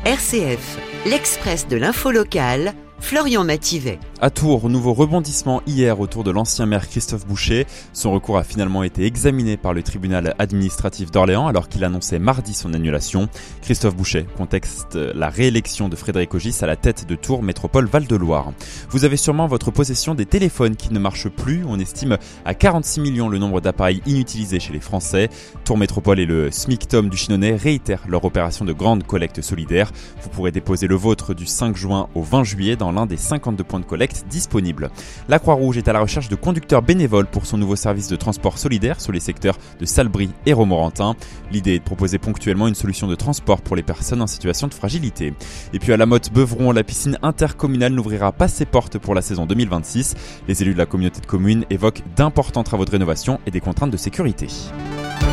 RCF, l'Express de l'info locale, Florian Mativet. À Tours, nouveau rebondissement hier autour de l'ancien maire Christophe Boucher. Son recours a finalement été examiné par le tribunal administratif d'Orléans alors qu'il annonçait mardi son annulation. Christophe Boucher conteste la réélection de Frédéric Ogis à la tête de Tours Métropole Val-de-Loire. Vous avez sûrement en votre possession des téléphones qui ne marchent plus. On estime à 46 millions le nombre d'appareils inutilisés chez les Français. Tours Métropole et le SMICTOM du Chinonais réitèrent leur opération de grande collecte solidaire. Vous pourrez déposer le vôtre du 5 juin au 20 juillet dans l'un des 52 points de collecte disponibles. La Croix-Rouge est à la recherche de conducteurs bénévoles pour son nouveau service de transport solidaire sur les secteurs de Salbris et Romorantin. L'idée est de proposer ponctuellement une solution de transport pour les personnes en situation de fragilité. Et puis à la Motte-Beuvron, la piscine intercommunale n'ouvrira pas ses portes pour la saison 2026. Les élus de la communauté de communes évoquent d'importants travaux de rénovation et des contraintes de sécurité.